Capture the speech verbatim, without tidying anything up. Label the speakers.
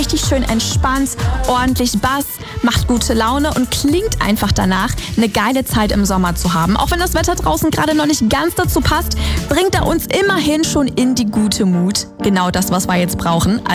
Speaker 1: richtig schön entspannt, ordentlich Bass, macht gute Laune und klingt einfach danach, eine geile Zeit im Sommer zu haben. Auch wenn das Wetter draußen gerade noch nicht ganz dazu passt, bringt er uns immerhin schon in die gute Mut. Genau das, was wir jetzt brauchen.